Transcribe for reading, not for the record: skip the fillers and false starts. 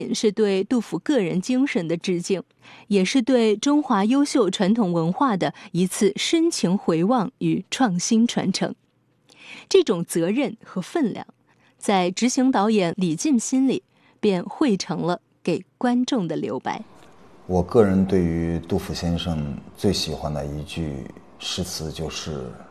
是对杜甫个人精神的致敬，也是对中华优秀传统文化的一次深情回望与创新传承。这种责任和分量，在执行导演李进心里便汇成了给观众的留白。 我个人对于杜甫先生最喜欢的一句诗词就是